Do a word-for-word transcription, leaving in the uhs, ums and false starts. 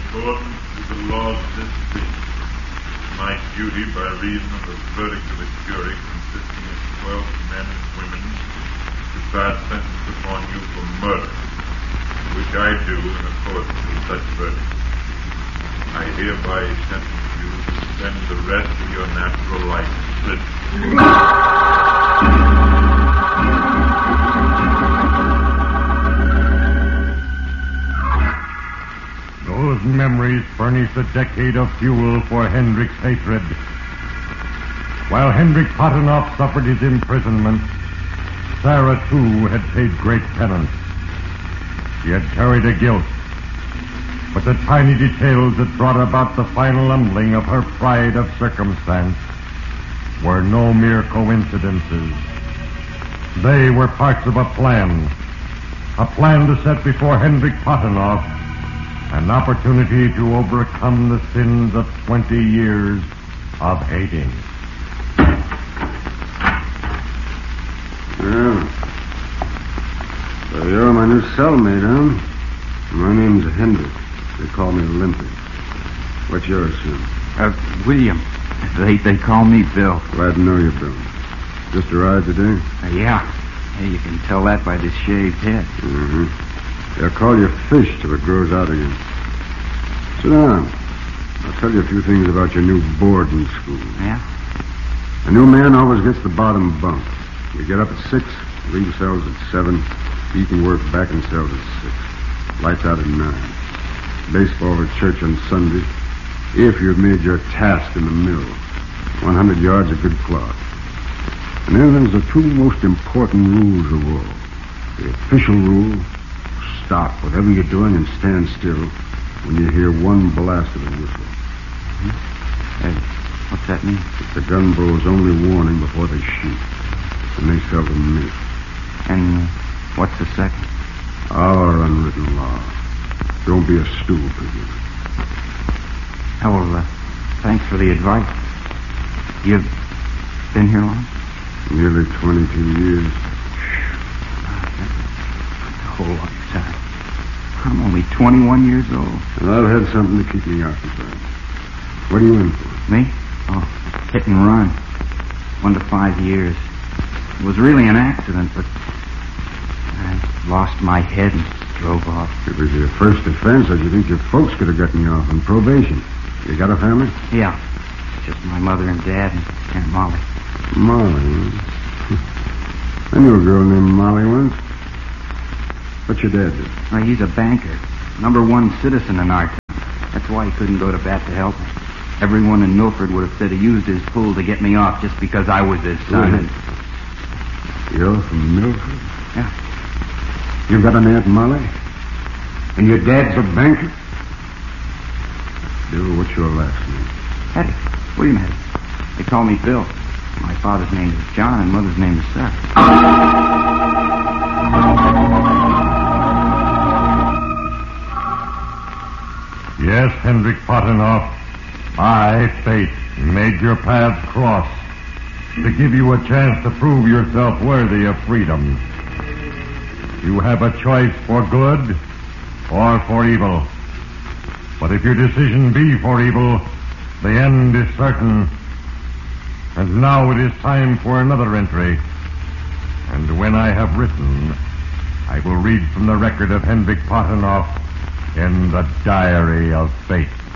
accordance with the laws of this state, my duty by reason of the verdict of a jury consisting of twelve men and women to pass sentence upon you for murder, which I do in accordance with such verdict. I hereby sentence you to spend the rest of your natural life in prison. Those memories furnished a decade of fuel for Hendrik's hatred. While Hendrik Potinoff suffered his imprisonment, Sarah, too, had paid great penance. She had carried a guilt, but the tiny details that brought about the final humbling of her pride of circumstance were no mere coincidences. They were parts of a plan, a plan to set before Hendrik Potinoff an opportunity to overcome the sins of twenty years of hating. Well, so you're my new cellmate, huh? My name's Hendrik. They call me Limpy. What's yours, son? Uh, William. They they call me Bill. Glad to know you, Bill. Just arrived today? Uh, yeah. Hey, you can tell that by this shaved head. Mm-hmm. They'll call you Fish till it grows out again. Sit down. I'll tell you a few things about your new boarding school. Yeah? A new man always gets the bottom bunk. You get up at six, leave cells at seven, eat and work back in cells at six. Lights out at nine. Baseball or church on Sunday, if you've made your task in the mill. one hundred yards of good cloth. And then there's the two most important rules of all. The official rule: stop whatever you're doing and stand still when you hear one blast of a whistle. Mm-hmm. Hey, what's that mean? It's the gunbo's only warning before they shoot. And they seldom miss. And uh, what's the second? Our unwritten law. Don't be a stool pigeon. Oh, well, uh, thanks for the advice. You've been here long? Nearly twenty-two years. That's a whole lot of time. I'm only twenty-one years old. And I've had something to keep me occupied. What are you in for? Me? Oh, hit and run. One to five years. It was really an accident, but I lost my head and drove off. If it was your first offense, I should think your folks could have gotten you off on probation. You got a family? Yeah. Just my mother and dad and Aunt Molly. Molly? I knew a girl named Molly once. What's your dad do? Well, he's a banker. Number one citizen in our town. That's why he couldn't go to bat to help me. Everyone in Milford would have said he used his pull to get me off just because I was his son. Really? You're from Milford? Yeah. You've got an Aunt Molly? And your dad's a banker? Bill, what's your last name? Hetty. William Hetty. They call me Bill. My father's name is John and mother's name is Sarah. Yes, Hendrik Potinoff, I, fate, made your paths cross to give you a chance to prove yourself worthy of freedom. You have a choice for good or for evil. But if your decision be for evil, the end is certain. And now it is time for another entry. And when I have written, I will read from the record of Hendrik Potinoff in the Diary of Fate.